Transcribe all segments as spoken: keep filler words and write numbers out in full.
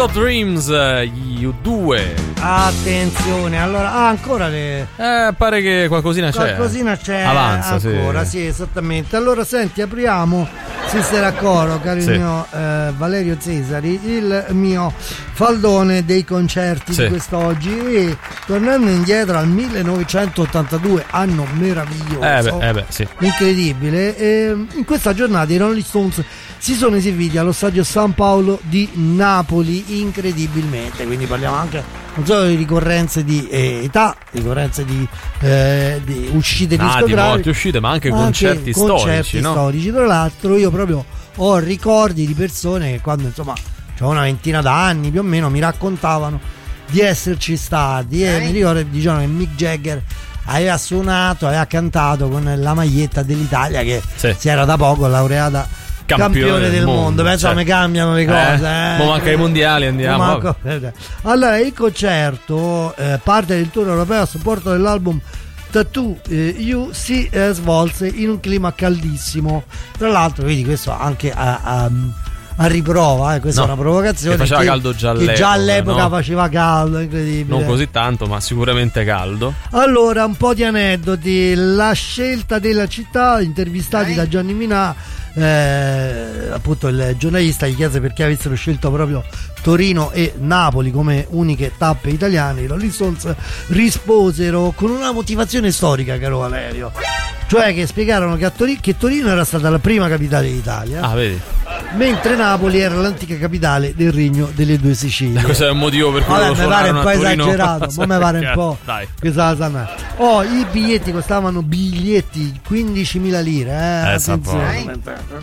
of Dreams, gli U due. Attenzione, allora, ah, ancora le... Eh, pare che qualcosina c'è. Qualcosina c'è Avanza, ancora, sì. sì, esattamente. Allora, senti, apriamo, se sei d'accordo, caro sì. il mio eh, Valerio Cesari, il mio faldone dei concerti sì. di quest'oggi. E tornando indietro al millenovecentottantadue, anno meraviglioso, eh beh, eh beh, sì. incredibile, e in questa giornata i Rolling Stones si sono esibiti allo stadio San Paolo di Napoli, incredibilmente, quindi parliamo anche non solo di ricorrenze di eh, età, ricorrenze di, eh, di uscite ah, discografiche, di molte uscite, ma anche, anche concerti, concerti storici, no? storici. Tra l'altro io proprio ho ricordi di persone che quando insomma c'avevo una ventina d'anni più o meno mi raccontavano di esserci stati e mi ricordo dicevano che Mick Jagger aveva suonato, aveva cantato con la maglietta dell'Italia che sì. si era da poco laureata campione, campione del mondo, mondo. Penso certo. come cambiano le cose, eh, eh. Ma manca i mondiali, andiamo. Manco... Allora il concerto eh, parte del tour europeo a supporto dell'album Tattoo eh, You si eh, svolse in un clima caldissimo. Tra l'altro vedi questo anche a, a, a riprova, eh, questa no, è una provocazione, che faceva che, caldo già che all'epoca, già all'epoca no? faceva caldo, incredibile. Non così tanto, ma sicuramente caldo. Allora, un po' di aneddoti. La scelta della città, intervistati da Gianni Minà, eh, appunto il giornalista gli chiese perché avessero scelto proprio Torino e Napoli come uniche tappe italiane. I Rolling Stones risposero con una motivazione storica, caro Valerio, cioè che spiegarono che, a Tor- che Torino era stata la prima capitale d'Italia, ah, vedi, mentre Napoli era l'antica capitale del Regno delle Due Sicilie. Questo è il motivo per cui Vabbè, lo mi pare un po' esagerato, ma mi pare un po'. Dai. Oh, i biglietti costavano biglietti quindicimila lire, eh, eh attenzione.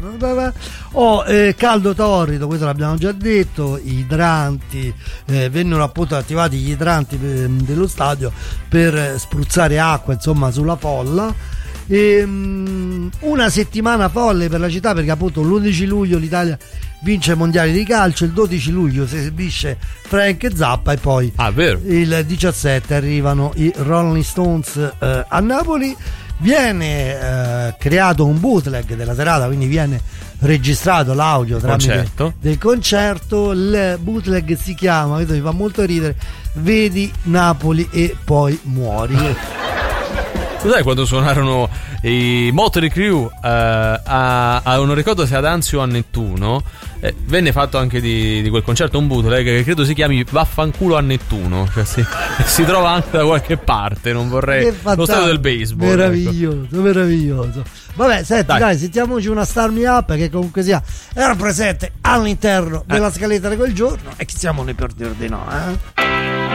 Oh, eh, caldo torrido, questo l'abbiamo già detto. I idranti, eh, vennero appunto attivati gli idranti eh, dello stadio per spruzzare acqua, insomma, sulla folla. E, um, una settimana folle per la città, perché appunto l'undici luglio l'Italia vince i mondiali di calcio, il dodici luglio si esibisce Frank Zappa e poi ah, vero. il diciassette arrivano i Rolling Stones eh, a Napoli. Viene eh, creato un bootleg della serata, quindi viene registrato l'audio tramite concerto. del concerto. Il bootleg si chiama, questo mi fa molto ridere, Vedi Napoli e poi muori. Tu sai quando suonarono i Motley Crue eh, a, a non ricordo se ad Anzio o a Nettuno, eh, venne fatto anche di, di quel concerto un bootleg che credo si chiami Vaffanculo a Nettuno, cioè si, si trova anche da qualche parte, non vorrei, lo stadio del baseball, meraviglioso, ecco. meraviglioso. Vabbè, senti, dai. dai, sentiamoci una Start Me Up che comunque sia era presente all'interno eh. della scaletta di quel giorno e che siamo noi per dire di no, eh?